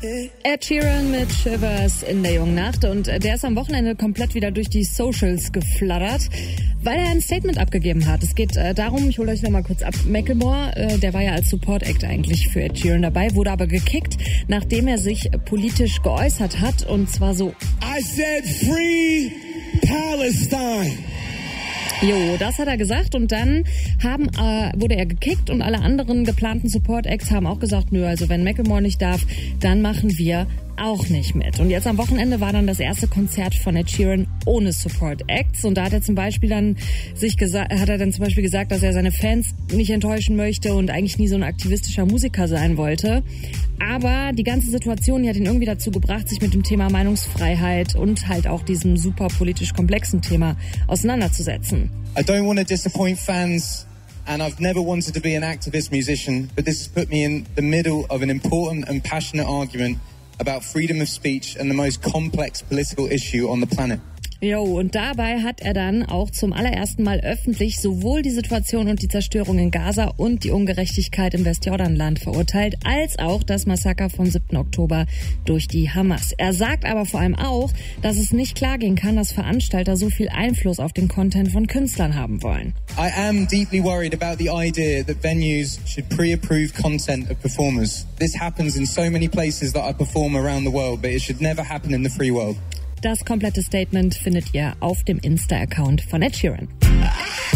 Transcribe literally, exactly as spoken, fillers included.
Ed Sheeran mit Shivers in der jungen Nacht, und der ist am Wochenende komplett wieder durch die Socials geflattert, weil er ein Statement abgegeben hat. Es geht äh, darum, ich hole euch nochmal kurz ab, Macklemore, äh, der war ja als Support Act eigentlich für Ed Sheeran dabei, wurde aber gekickt, nachdem er sich politisch geäußert hat, und zwar so: I said free Palestine. Jo, das hat er gesagt, und dann haben, äh, wurde er gekickt, und alle anderen geplanten Support-Acts haben auch gesagt, nö, also wenn Macklemore nicht darf, dann machen wir auch nicht mit. Und jetzt am Wochenende war dann das erste Konzert von Ed Sheeran ohne Support-Acts, und da hat er zum Beispiel dann sich gesagt, hat er dann zum Beispiel gesagt, dass er seine Fans nicht enttäuschen möchte und eigentlich nie so ein aktivistischer Musiker sein wollte. Aber die ganze Situation, die hat ihn irgendwie dazu gebracht, sich mit dem Thema Meinungsfreiheit und halt auch diesem super politisch komplexen Thema auseinanderzusetzen. I don't want to disappoint fans, and I've never wanted to be an activist musician, but this has put me in the middle of an important and passionate argument about freedom of speech and the most complex political issue on the planet. Jo, und dabei hat er dann auch zum allerersten Mal öffentlich sowohl die Situation und die Zerstörung in Gaza und die Ungerechtigkeit im Westjordanland verurteilt, als auch das Massaker vom siebten Oktober durch die Hamas. Er sagt aber vor allem auch, dass es nicht klar gehen kann, dass Veranstalter so viel Einfluss auf den Content von Künstlern haben wollen. I am deeply worried about the idea that venues should pre-approve content of performers. This happens in so many places that I perform around the world, but it should never happen in the free world. Das komplette Statement findet ihr auf dem Insta-Account von Ed Sheeran.